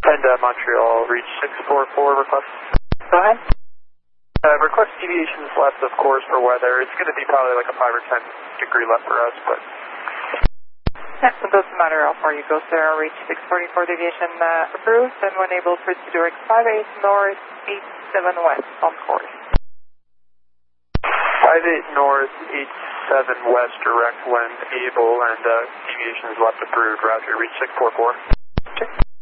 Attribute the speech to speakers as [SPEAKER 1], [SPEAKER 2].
[SPEAKER 1] And Montreal, reach 644 request.
[SPEAKER 2] Go ahead.
[SPEAKER 1] Request deviations left, of course, for weather. It's going to be probably like a 5 or 10 degree left for us, but...
[SPEAKER 2] Yes, it doesn't matter how far you go, sir. Reach 644 deviation approved, and when able, proceed direct 58 north, 87 west on course.
[SPEAKER 1] 58 north, 87 west direct when able, and deviations left approved. Roger, reach 644.
[SPEAKER 2] Check.